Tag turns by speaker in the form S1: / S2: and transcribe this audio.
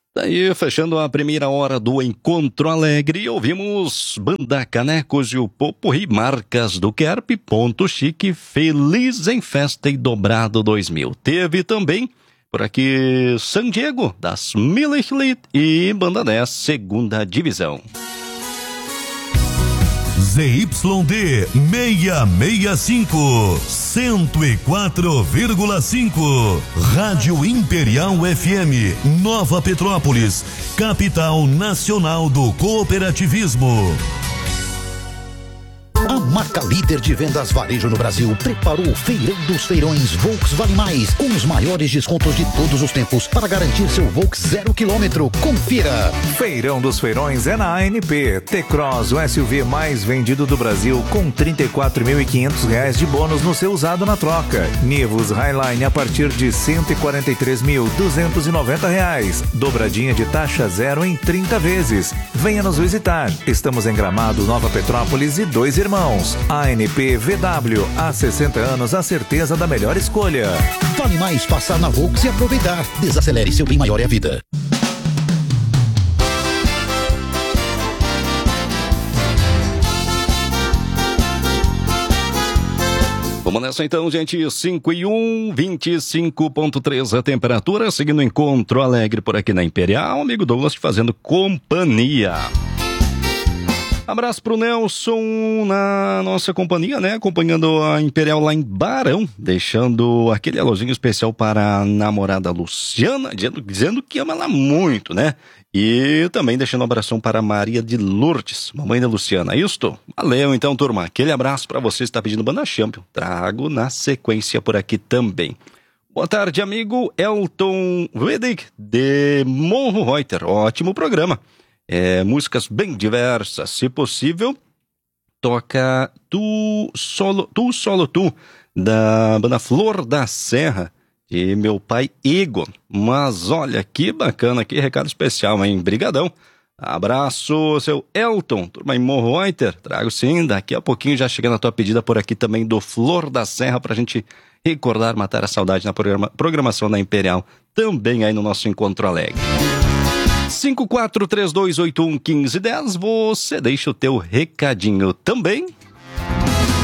S1: Daí, fechando a primeira hora do Encontro Alegre, ouvimos Banda Canecos e o Popurrí, Marcas do Kerp, Ponto Chique, Feliz em Festa e Dobrado 2000. Teve também, por aqui, San Diego, das Milliclit e Banda 10, Segunda Divisão.
S2: ZYD 665, 104,5. Rádio Imperial FM, Nova Petrópolis, capital nacional do cooperativismo.
S3: A marca líder de vendas varejo no Brasil preparou o Feirão dos Feirões Volks Vale Mais, com os maiores descontos de todos os tempos para garantir seu Volks 0 km. Confira!
S4: Feirão dos Feirões é na ANP. T-Cross, o SUV mais vendido do Brasil, com R$ 34.500 de bônus no seu usado na troca. Nivus Highline a partir de R$ 143.290. Dobradinha de taxa zero em 30 vezes. Venha nos visitar. Estamos em Gramado, Nova Petrópolis e Dois Irmãos. ANP VW, há 60 anos a certeza da melhor escolha.
S3: Vale mais passar na Volks e aproveitar. Desacelere, seu bem maior é a vida.
S1: Vamos nessa então, gente. 5 e 1, 25,3 a temperatura. Seguindo o Encontro Alegre por aqui na Imperial. Amigo Douglas te fazendo companhia. Abraço pro Nelson na nossa companhia, né? Acompanhando a Imperial lá em Barão, deixando aquele alôzinho especial para a namorada Luciana, dizendo que ama ela muito, né? E também deixando um abração para a Maria de Lourdes, mamãe da Luciana. Isto? Valeu então, turma. Aquele abraço para você que está pedindo Banda Champion. Trago na sequência por aqui também. Boa tarde, amigo Elton Wedig, de Morro Reuter. Ótimo programa. Músicas bem diversas, se possível, toca Tu Solo Tu, da banda Flor da Serra, de meu pai Igor. Mas olha, que bacana, que recado especial, hein? Brigadão. Abraço, seu Elton, turma em Morro Reuter. Trago sim, daqui a pouquinho já chegando a tua pedida por aqui também do Flor da Serra, pra gente recordar, matar a saudade na programação da Imperial, também aí no nosso Encontro Alegre. 5432811510, você deixa o teu recadinho também.